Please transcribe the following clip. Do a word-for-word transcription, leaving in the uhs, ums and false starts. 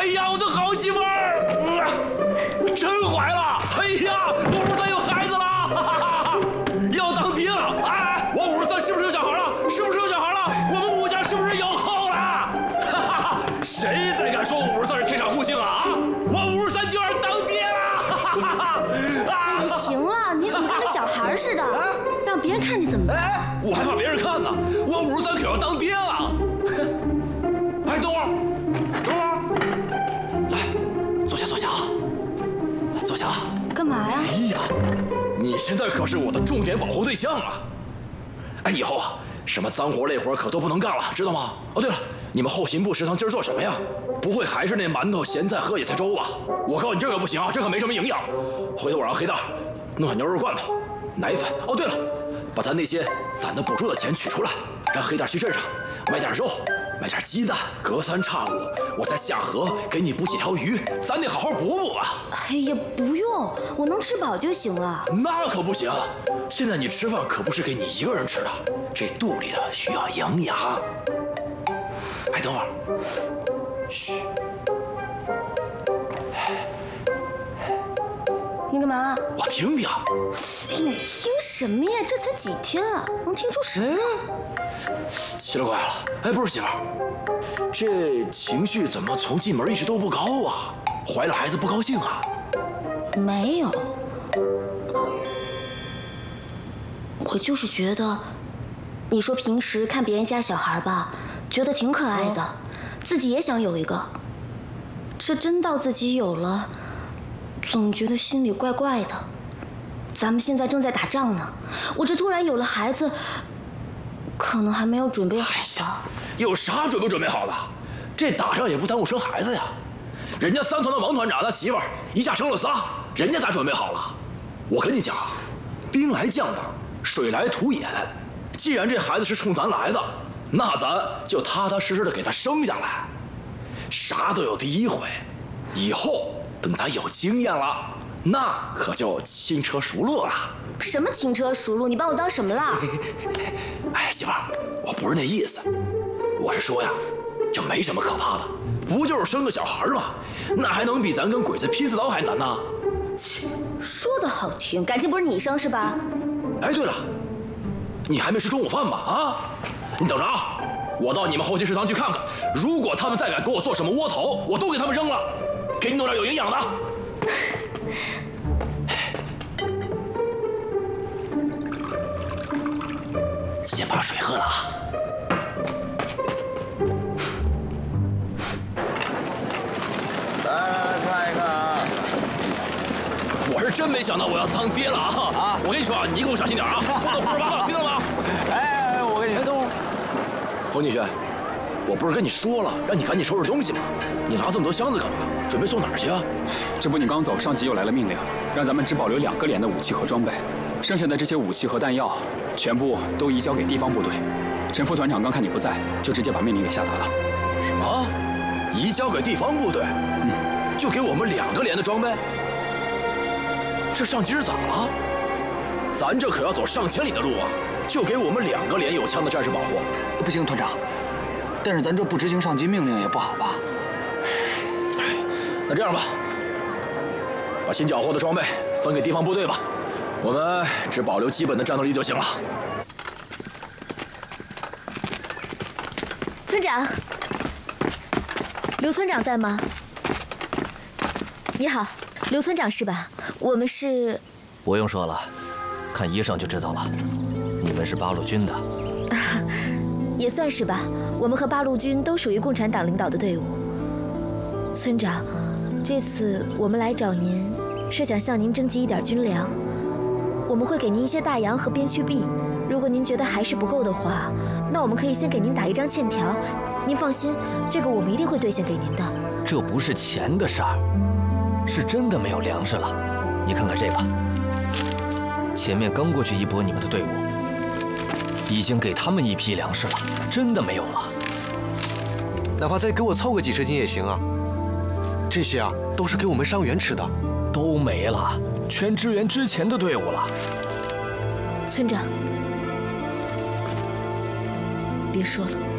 哎呀，我的好媳妇儿，嗯，真怀了！哎呀，我五十三有孩子了，哈哈哈，要当爹了！哎，我五十三是不是有小孩了？是不是有小孩了？我们武家是不是有后了？哈哈，谁再敢说我五十三是天长户幸啊？啊，我五十三就要当爹了！哈哈哈！ 哎，行了，你怎么跟个小孩似的？让别人看你怎么办？ 哎，我还怕别人看呢，我五十三可要当爹了！哎，等会儿，等会儿，来，坐下，坐下啊，坐下啊。 干嘛呀？ 哎呀，你现在可是我的重点保护对象啊！哎，以后啊，什么脏活累活可都不能干了，知道吗？哦，对了，你们后勤部食堂今儿做什么呀？不会还是那馒头、咸菜和野菜粥吧？我告诉你，这可不行啊，这可没什么营养。回头我让黑蛋弄点牛肉罐头、奶粉。哦，对了，把咱那些攒的补助的钱取出来，让黑蛋去镇上买点肉。买点鸡蛋，隔三差五我再下河给你捕几条鱼，咱得好好补补啊！ 哎呀，不用，我能吃饱就行了。 那可不行，现在你吃饭可不是给你一个人吃的，这肚里的需要营养。哎，等会儿，嘘， 你干嘛？ 我听听。 哎，你听什么呀？这才几天啊，能听出什么？ 奇了怪了，哎，不是媳妇儿，这情绪怎么从进门一直都不高啊？怀了孩子不高兴啊？ 没有，我就是觉得，你说平时看别人家小孩吧，觉得挺可爱的，嗯、自己也想有一个，这真到自己有了，总觉得心里怪怪的。咱们现在正在打仗呢，我这突然有了孩子。可能还没有准备好吧？ 有啥准不准备好的？这打仗也不耽误生孩子呀。人家三团的王团长那媳妇儿一下生了仨，人家咋准备好了？我跟你讲，兵来将挡，水来土掩。既然这孩子是冲咱来的，那咱就踏踏实实的给他生下来。啥都有第一回，以后等咱有经验了，那可就轻车熟路了。 什么轻车熟路？你把我当什么了？ 哎，媳妇儿，我不是那意思，我是说呀，这没什么可怕的，不就是生个小孩吗？那还能比咱跟鬼子拼刺刀还难呢？ 切，说的好听，感情不是你生是吧？ 哎，对了，你还没吃中午饭吧？啊，你等着啊，我到你们后勤食堂去看看，如果他们再敢给我做什么窝头，我都给他们扔了，给你弄点有营养的。先把水喝了啊！ 来来来，看一看啊！ 我是真没想到我要当爹了啊！啊！我跟你说啊，你给我小心点啊，不能胡说八道，听到吗？ 哎，我跟你说，等会儿， 冯锦轩，我不是跟你说了，让你赶紧收拾东西吗？你拿这么多箱子干嘛？准备送哪儿去啊？ 这不，你刚走，上级又来了命令，让咱们只保留两个连的武器和装备。剩下的这些武器和弹药，全部都移交给地方部队。陈副团长刚看你不在，就直接把命令给下达了。 什么？移交给地方部队？嗯，就给我们两个连的装备？这上级是咋了？咱这可要走上千里的路啊！就给我们两个连有枪的战士保护？ 不行，团长，但是咱这不执行上级命令也不好吧？ 哎，那这样吧，把新缴获的装备分给地方部队吧。我们只保留基本的战斗力就行了。 村长，刘村长在吗？你好，刘村长是吧？我们是…… 不用说了，看衣裳就知道了，你们是八路军的。 啊，也算是吧。我们和八路军都属于共产党领导的队伍。村长，这次我们来找您，是想向您征集一点军粮。我们会给您一些大洋和边区币，如果您觉得还是不够的话，那我们可以先给您打一张欠条。您放心，这个我们一定会兑现给您的。 这不是钱的事儿，是真的没有粮食了。你看看这个，前面刚过去一波你们的队伍，已经给他们一批粮食了，真的没有了。 哪怕再给我凑个几十斤也行啊。这些啊，都是给我们伤员吃的， 都没了。全支援之前的队伍了。 村长，别说了。